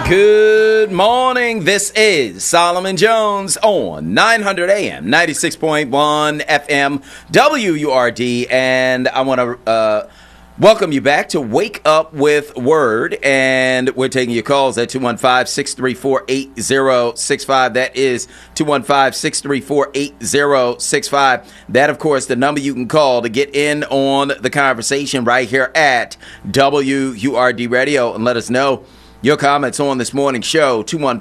Good morning. This is Solomon Jones on 900 AM, 96.1 FM, WURD, and I want to welcome you back to Wake Up with Word, and we're taking your calls at 215-634-8065. That is 215-634-8065. That, of course, the number you can call to get in on the conversation right here at WURD Radio, and let us know your comments on this morning's show.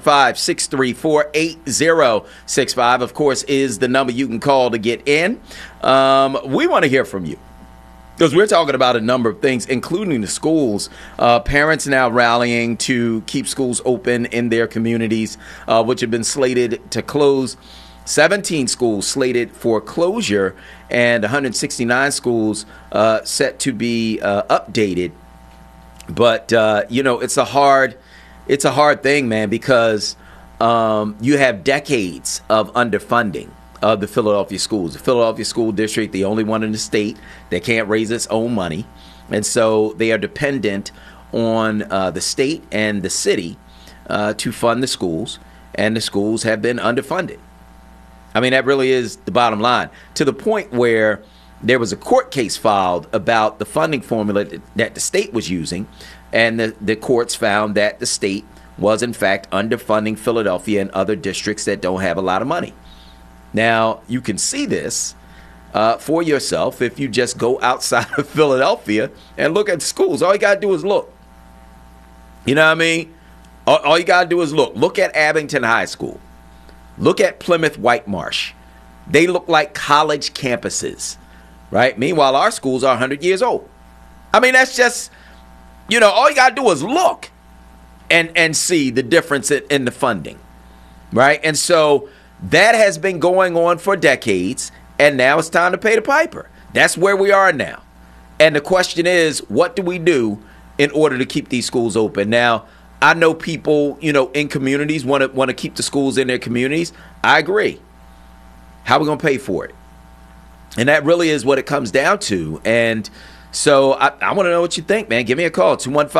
215-634-8065, of course, is the number you can call to get in. We want to hear from you, because we're talking about a number of things, including the schools. Parents now rallying to keep schools open in their communities, which have been slated to close. 17 schools slated for closure, and 169 schools set to be updated. But, it's a hard thing, man, because you have decades of underfunding of the Philadelphia schools. The Philadelphia School District, the only one in the state that can't raise its own money. And so they are dependent on the state and the city to fund the schools, and the schools have been underfunded. I mean, that really is the bottom line, to the point where there was a court case filed about the funding formula that the state was using, and the courts found that the state was, in fact, underfunding Philadelphia and other districts that don't have a lot of money. Now, you can see this for yourself if you just go outside of Philadelphia and look at schools. All you got to do is look. You know what I mean? All you got to do is look. Look at Abington High School. Look at Plymouth Whitemarsh. They look like college campuses. Right? Meanwhile, our schools are 100 years old. I mean, that's just, all you got to do is look and see the difference in the funding. Right? And so that has been going on for decades, and now it's time to pay the piper. That's where we are now. And the question is, what do we do in order to keep these schools open? Now, I know people, in communities want to keep the schools in their communities. I agree. How are we going to pay for it? And that really is what it comes down to. And so I want to know what you think, man. Give me a call,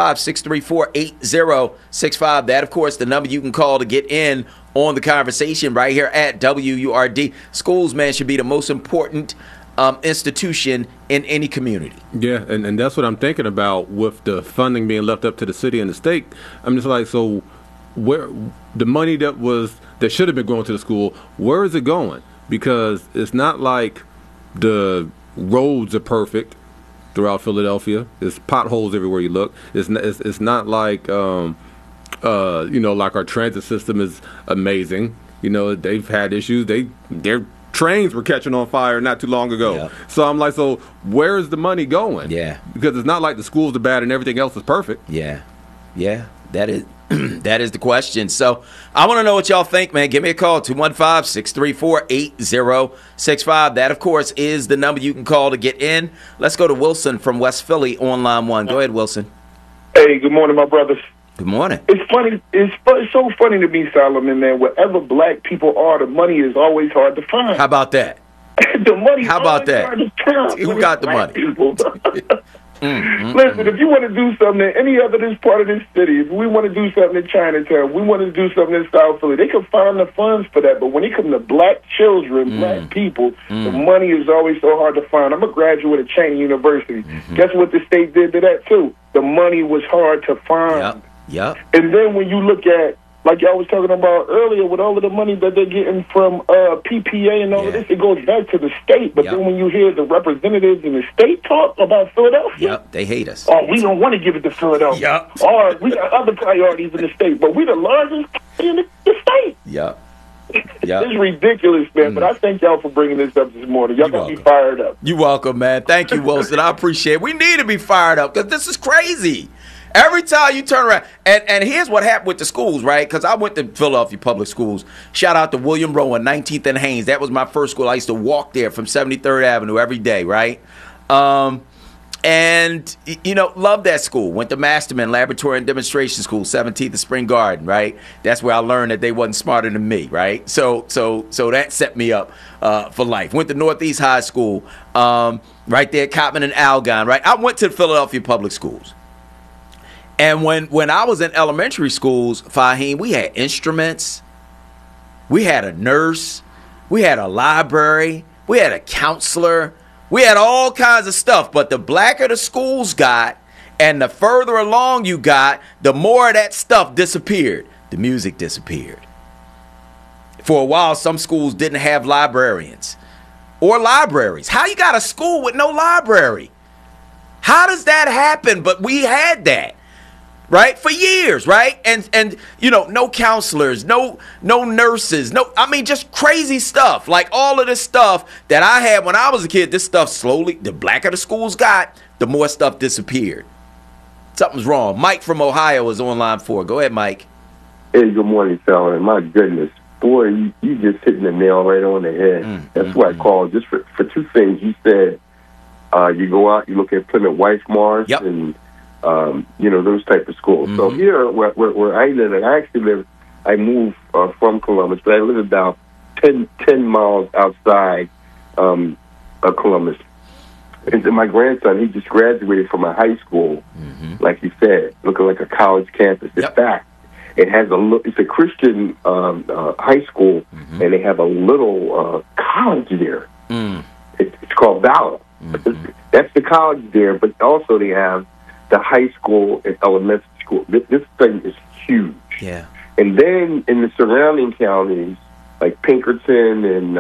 215-634-8065. That, of course, the number you can call to get in on the conversation right here at WURD. Schools, man, should be the most important institution in any community. Yeah, and that's what I'm thinking about with the funding being left up to the city and the state. I'm just like, so where the money that should have been going to the school, where is it going? Because it's not like the roads are perfect throughout Philadelphia. There's potholes everywhere you look. It's not like like our transit system is amazing. They've had issues. Their trains were catching on fire not too long ago. Yep. So I'm like, so where is the money going? Yeah, because it's not like the schools are bad and everything else is perfect. Yeah, that is. That is the question. So I want to know what y'all think, man. Give me a call, 215-634-8065. That, of course, is the number you can call to get in. Let's go to Wilson from West Philly on line 1. Go ahead, Wilson. Hey, good morning, my brothers. Good morning. It's funny. It's so funny to me, Solomon, man. Wherever black people are, the money is always hard to find. How about that? The money. How about that? Hard to find. Who got the money? Listen, if you want to do something in any other this part of this city, if we want to do something in Chinatown, we want to do something in South Philly, they can find the funds for that. But when it comes to black children, black people, the money is always so hard to find. I'm a graduate of Cheney University. Guess what the state did to that, too? The money was hard to find. Yep. And then when you look at, like y'all was talking about earlier, with all of the money that they're getting from PPA and all of this, it goes back to the state. But then when you hear the representatives in the state talk about Philadelphia, they hate us. Oh, we don't want to give it to Philadelphia. Or we got other priorities in the state, but we're the largest in the state. It's ridiculous, man. But I thank y'all for bringing this up this morning. Y'all got me fired up. You're welcome, man. Thank you, Wilson. I appreciate it. We need to be fired up because this is crazy. Every time you turn around, and here's what happened with the schools, right? Because I went to Philadelphia Public Schools. Shout out to William Rowan, 19th and Haynes. That was my first school. I used to walk there from 73rd Avenue every day, right? And, loved that school. Went to Masterman Laboratory and Demonstration School, 17th and Spring Garden, right? That's where I learned that they wasn't smarter than me, right? So that set me up for life. Went to Northeast High School, right there, Cotman and Algon, right? I went to the Philadelphia Public Schools. And when I was in elementary schools, Fahim, we had instruments, we had a nurse, we had a library, we had a counselor, we had all kinds of stuff. But the blacker the schools got and the further along you got, the more of that stuff disappeared. The music disappeared. For a while, some schools didn't have librarians or libraries. How you got a school with no library? How does that happen? But we had that. Right? For years, right? And you know, no counselors, no nurses, just crazy stuff. Like all of this stuff that I had when I was a kid, this stuff slowly, the blacker the schools got, the more stuff disappeared. Something's wrong. Mike from Ohio is on line 4. Go ahead, Mike. Hey, good morning, fella. My goodness. Boy, you just hitting the nail right on the head. That's why I called just for two things. You said you go out, you look at Plymouth Weiss-Mars, yep. and those type of schools. So here, where I live, and I moved from Columbus, but I live about 10 miles outside of Columbus. And my grandson, he just graduated from a high school, like you said, looking like a college campus. In fact, it's a Christian high school, and they have a little college there. It's called Valor. That's the college there, but also they have the high school and elementary school. This thing is huge. Yeah. And then in the surrounding counties, like Pinkerton and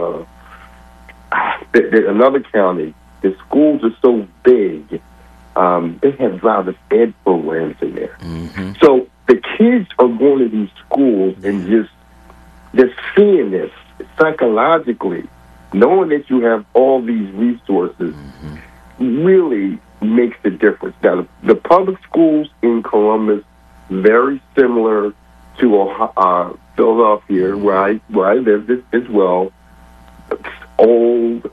another county, the schools are so big, they have driver's ed programs in there. So the kids are going to these schools and just seeing this psychologically, knowing that you have all these resources, really makes a difference. Now, the public schools in Columbus, very similar to Philadelphia, where I live as well. It's old,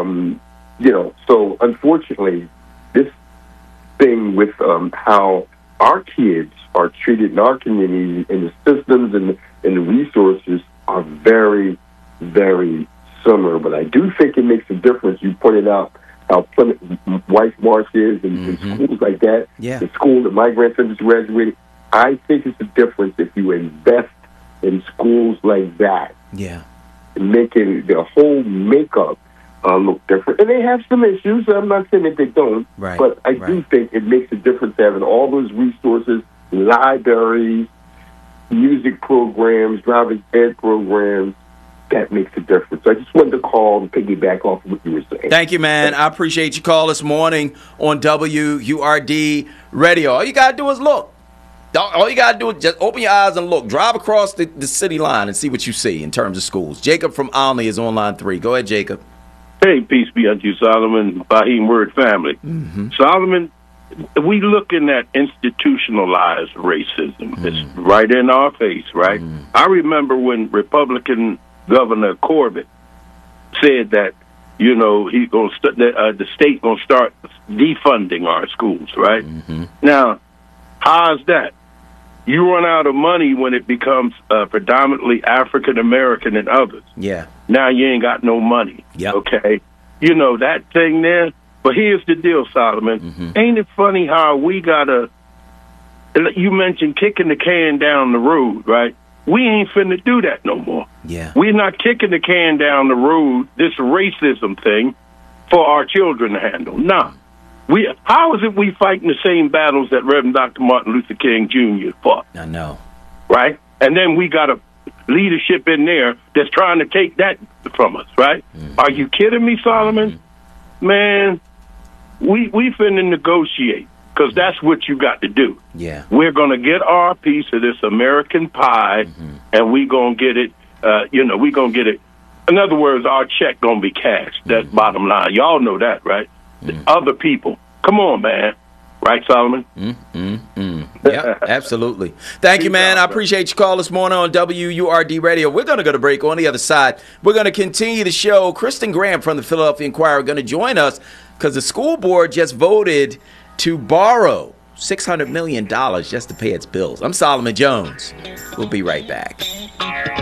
So unfortunately, this thing with how our kids are treated in our community, and the systems and the resources are very, very similar. But I do think it makes a difference. You pointed out how Plymouth Weiss-Mars is and schools like that. Yeah. The school that my grandson just graduated. I think it's a difference if you invest in schools like that. Yeah. Making the whole makeup look different. And they have some issues. I'm not saying that they don't. Right. But I do think it makes a difference having all those resources, libraries, music programs, driver's ed programs. That makes a difference. I just wanted to call and piggyback off of what you were saying. Thank you, man. I appreciate your call this morning on WURD Radio. All you got to do is look. All you got to do is just open your eyes and look. Drive across the city line and see what you see in terms of schools. Jacob from Olney is on line 3. Go ahead, Jacob. Hey, peace be unto you, Solomon, Fahim Word family. Solomon, we looking at institutionalized racism. It's right in our face, right? I remember when Republican Governor Corbett said that, he gonna the state gonna start defunding our schools, right? Now, how's that? You run out of money when it becomes predominantly African American and others. Yeah. Now you ain't got no money. Yep. Okay. That thing there. But here's the deal, Solomon. Ain't it funny how we gotta? You mentioned kicking the can down the road, right? We ain't finna do that no more. Yeah. We're not kicking the can down the road, this racism thing, for our children to handle. Nah. How is it we fighting the same battles that Reverend Dr. Martin Luther King Jr. fought? I know. Right? And then we got a leadership in there that's trying to take that from us, right? Are you kidding me, Solomon? Man, we finna negotiate, because that's what you got to do. Yeah. We're going to get our piece of this American pie, and we going to get it, we going to get it. In other words, our check going to be cashed. That's bottom line. Y'all know that, right? Other people. Come on, man. Right, Solomon? Yeah, absolutely. Thank you, man. I appreciate your call this morning on WURD Radio. We're going to go to break. On the other side, we're going to continue the show. Kristen Graham from the Philadelphia Inquirer going to join us because the school board just voted to borrow $600 million just to pay its bills. I'm Solomon Jones. We'll be right back.